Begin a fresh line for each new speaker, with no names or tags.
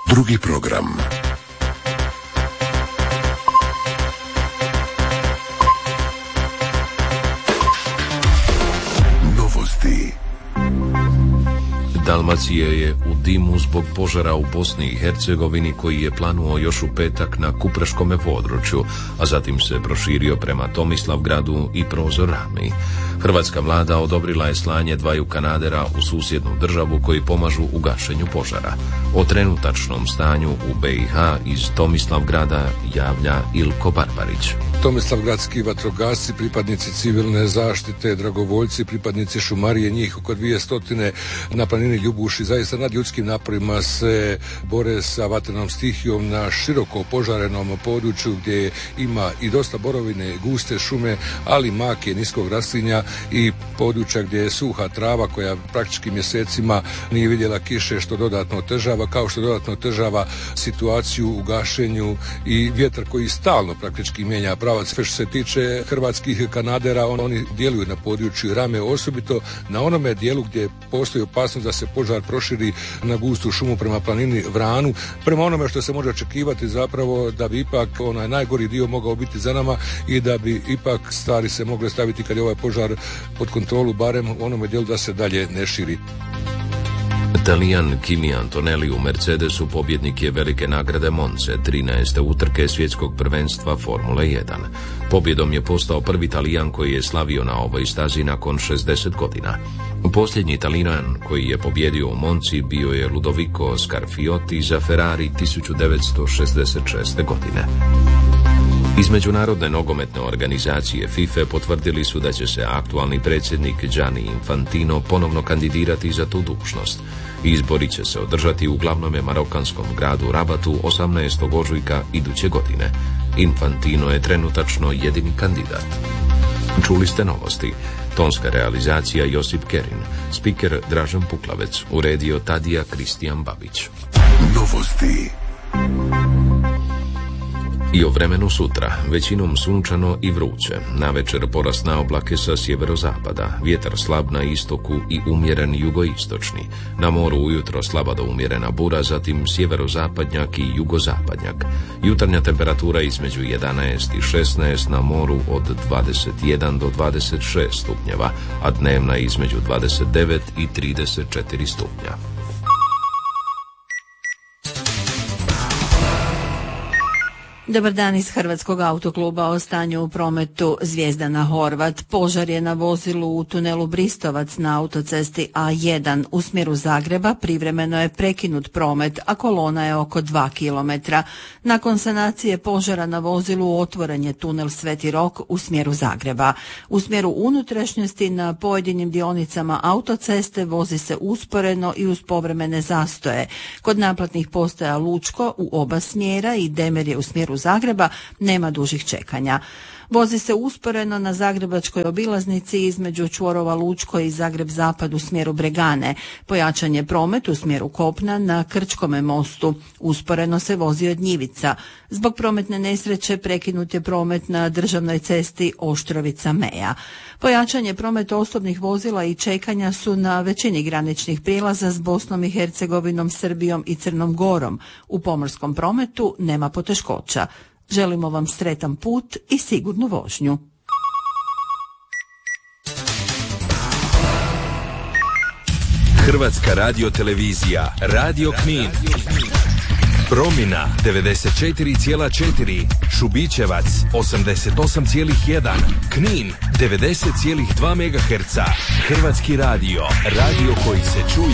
Drugi program. Novosti.
Dalmacija je u dimu zbog požara u Bosni i Hercegovini koji je planuo još u petak na Kupreškome području, a zatim se proširio prema Tomislavgradu i Prozor Rami. Hrvatska vlada odobrila je slanje 2 kanadera u susjednu državu koji pomažu u gašenju požara. O trenutačnom stanju u BiH iz Tomislavgrada javlja Ilko Barbarić.
Tomislavgradski vatrogasci, pripadnici civilne zaštite, dragovoljci, pripadnici šumarije, njih oko 200 na planini Ljubuši, zaista nad ljudskim naporima se bore sa vatrenom stihijom na široko požarenom području gdje ima i dosta borovine, guste šume, ali make, niskog raslinja i područja gdje je suha trava koja praktički mjesecima nije vidjela kiše, što dodatno otežava, kao što dodatno otežava situaciju u gašenju i vjetar koji stalno praktički mijenja pravac. Sve što se tiče hrvatskih kanadera, oni djeluju na području Rame, osobito na onome dijelu gdje postoji opasnost da se požar proširi na gustu šumu prema planini Vranu. Prema onome što se može očekivati zapravo da bi ipak onaj najgori dio mogao biti za nama i da bi ipak stvari se mogle staviti kad je ovaj požar pod kontrolu, barem u onome dijelu da se dalje ne širi.
Talijan Kimi Antonelli u Mercedesu pobjednik je velike nagrade Monce, 13. utrke svjetskog prvenstva Formule 1. Pobjedom je postao prvi Talijan koji je slavio na ovoj stazi nakon 60 godina. Posljednji Talijan koji je pobjedio u Monci bio je Ludovico Scarfiotti za Ferrari 1966. godine. Iz Međunarodne nogometne organizacije FIFA potvrdili su da će se aktualni predsjednik Gianni Infantino ponovno kandidirati za tu dužnost. Izbori će se održati u glavnome marokanskom gradu Rabatu 18. ožujka iduće godine. Infantino je trenutačno jedini kandidat. Čuli ste novosti. Tonska realizacija Josip Kerin, spiker Dražen Puklavec, uredio Tadija Kristijan Babić.
Novosti.
I o vremenu sutra, većinom sunčano i vruće. Navečer porast na oblake sa sjeverozapada, vjetar slab na istoku i umjeren jugoistočni. Na moru ujutro slaba do umjerena bura, zatim sjeverozapadnjak i jugozapadnjak. Jutarnja temperatura između 11 i 16, na moru od 21 do 26 stupnjeva, a dnevna između 29 i 34 stupnja.
Dobar dan iz Hrvatskog autokluba o stanju u prometu. Zvijezdana Horvat. Požar je na vozilu u tunelu Bristovac na autocesti A1 u smjeru Zagreba. Privremeno je prekinut promet, a kolona je oko 2 km. Nakon sanacije požara na vozilu otvoren je tunel Sveti Rok u smjeru Zagreba. U smjeru unutrašnjosti na pojedinim dionicama autoceste vozi se usporeno i uz povremene zastoje. Kod naplatnih postaja Lučko u oba smjera i Demerje u smjeru Zagreba nema dužih čekanja. Vozi se usporeno na zagrebačkoj obilaznici između čvorova Lučko i Zagreb Zapad u smjeru Bregane. Pojačan je promet u smjeru kopna na Krčkome mostu. Usporeno se vozi od Njivica. Zbog prometne nesreće prekinut je promet na državnoj cesti Oštrovica-Meja. Pojačan je promet osobnih vozila i čekanja su na većini graničnih prijelaza s Bosnom i Hercegovinom, Srbijom i Crnom Gorom. U pomorskom prometu nema poteškoća. Želimo vam sretan put i sigurnu vožnju.
Hrvatska radiotelevizija, Radio Knin. Promina 94,4, Šubićevac 88,1, Knin 90,2 MHz. Hrvatski radio, radio koji se čuje.